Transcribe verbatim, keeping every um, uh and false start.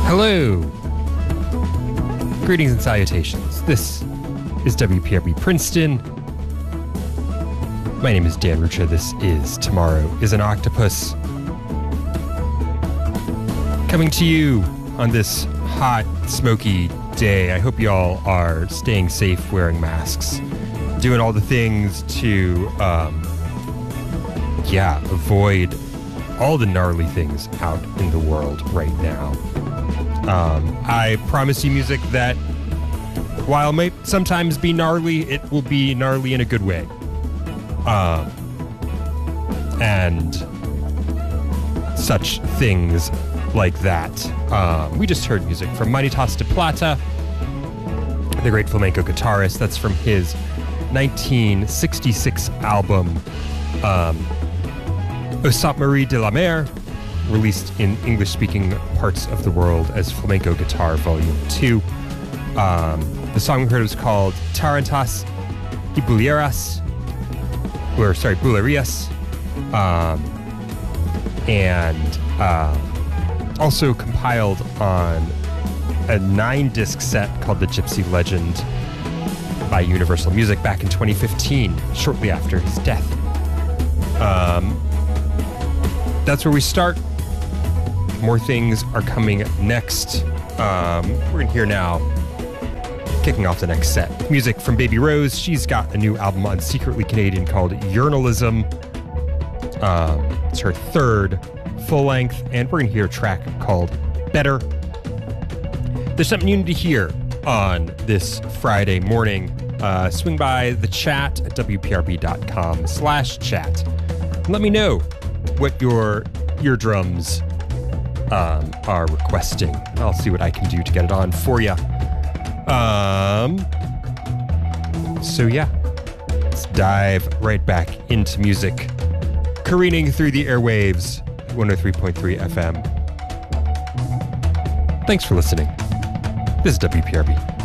Hello. Greetings and salutations. This is W P R B Princeton. My name is Dan Rucha. This is Tomorrow is an Octopus. Coming to you on this hot, smoky day. I hope y'all are staying safe, wearing masks, doing all the things to, um, yeah, avoid all the gnarly things out in the world right now. Um, I promise you music that, while it may sometimes be gnarly, it will be gnarly in a good way. Um, and such things like that. Um, we just heard music from Manitas de Plata, the great flamenco guitarist. That's from his nineteen sixty-six album, um, Au Sainte Marie de la Mer, released in English-speaking parts of the world as Flamenco Guitar Volume two. Um, the song we heard was called Tarantas y Bulerías, or sorry, Bulerías, um, and uh, also compiled on a nine-disc set called The Gypsy Legend by Universal Music back in twenty fifteen, shortly after his death. Um, that's where we start. More things are coming next. Um, we're going to hear now, kicking off the next set, music from Baby Rose. She's got a new album on Secretly Canadian called Journalism. Um, it's her third full length, and we're going to hear a track called Better. There's something you need to hear on this Friday morning. Uh, swing by the chat at wprb.com slash chat. Let me know what your eardrums um, are requesting. I'll see what I can do to get it on for you. Um, so yeah, let's dive right back into music, careening through the airwaves, one oh three point three F M. Thanks for listening. This is W P R B.